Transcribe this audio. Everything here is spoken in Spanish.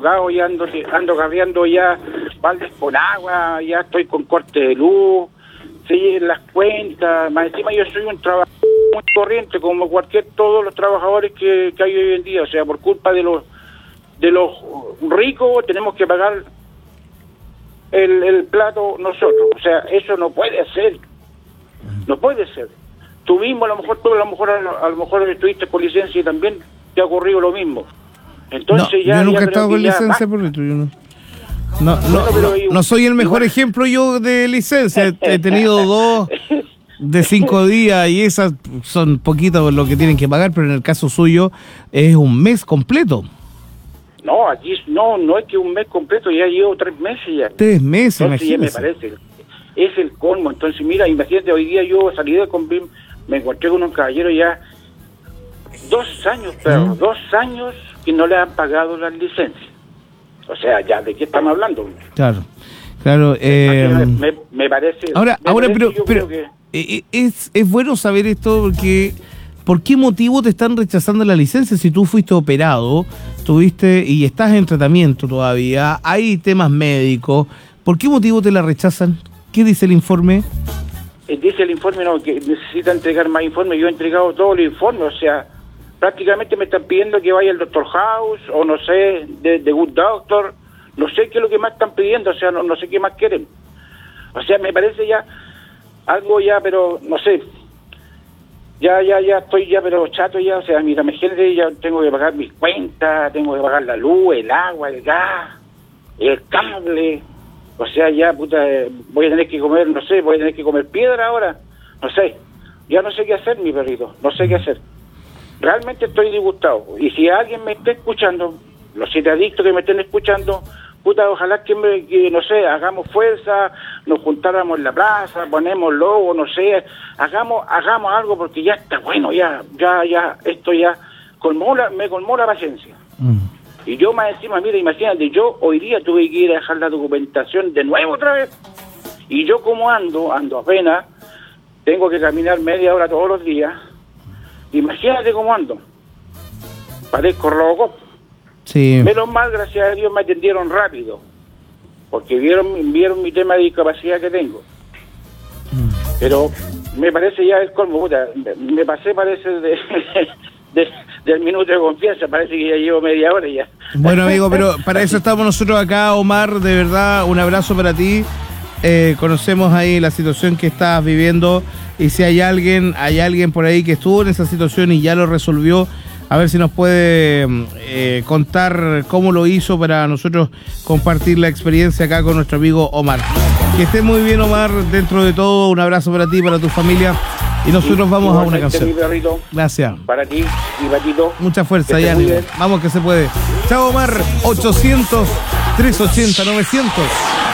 desbocado, ya ando carreando ya baldes con agua, ya estoy con corte de luz, sí, las cuentas, más encima yo soy un trabajador muy corriente, como todos los trabajadores que hay hoy en día, o sea, por culpa de los ricos tenemos que pagar el plato nosotros, o sea, eso no puede ser, Tú mismo, a lo mejor estuviste con licencia y también te ha ocurrido lo mismo. Entonces yo nunca he estado con licencia, por yo no soy el mejor ejemplo yo de licencia. He tenido 2 de 5 días y esas son poquitos lo que tienen que pagar, pero en el caso suyo es un mes completo. No, aquí no es que un mes completo, ya llevo 3 meses ya. 3 meses, entonces ya me parece, es el colmo. Entonces mira, imagínate, hoy día yo salí de Convim, me encontré con un caballero ya 2 años, pero 2 años que no le han pagado las licencias. O sea, ya, ¿de qué estamos hablando? Claro. Me parece... Pero es bueno saber esto porque... ¿Por qué motivo te están rechazando la licencia si tú fuiste operado, y estás en tratamiento todavía, hay temas médicos? ¿Por qué motivo te la rechazan? ¿Qué dice el informe? Dice el informe que necesita entregar más informes. Yo he entregado todo el informe, o sea, prácticamente me están pidiendo que vaya al Dr. House, o no sé, de Good Doctor, no sé qué es lo que más están pidiendo, o sea, no sé qué más quieren. O sea, me parece ya algo ya, pero no sé, ya estoy ya, pero chato ya, o sea, mira, imagínate, ya tengo que pagar mis cuentas, tengo que pagar la luz, el agua, el gas, el cable. O sea, ya, puta, voy a tener que comer, no sé, voy a tener que comer piedra ahora. No sé, ya no sé qué hacer, mi perrito, no sé qué hacer. Realmente estoy disgustado. Y si alguien me está escuchando, los 7 adictos que me estén escuchando, puta, ojalá que no sé, hagamos fuerza, nos juntáramos en la plaza, ponemos logo, no sé, hagamos algo porque ya está bueno, ya, esto ya me colmó la paciencia. Y yo más encima, mira, imagínate, yo hoy día tuve que ir a dejar la documentación de nuevo otra vez. Y yo como ando apenas, tengo que caminar media hora todos los días. Imagínate cómo ando. Parezco Robocop. Sí. Menos mal, gracias a Dios, me atendieron rápido. Porque vieron mi tema de discapacidad que tengo. Pero me parece ya el colmo, puta. Me pasé, parece, del minuto de confianza, parece que ya llevo media hora ya. Bueno, amigo, pero para eso estamos nosotros acá, Omar, de verdad, un abrazo para ti. Conocemos ahí la situación que estás viviendo y si hay alguien por ahí que estuvo en esa situación y ya lo resolvió, a ver si nos puede contar cómo lo hizo para nosotros compartir la experiencia acá con nuestro amigo Omar. Que estés muy bien, Omar, dentro de todo, un abrazo para ti, para tu familia. Y nosotros vamos a una canción. Gracias. Para ti y para ti todo. Mucha fuerza, y ánimo. Vamos que se puede. Chao, Omar. 800-380-900.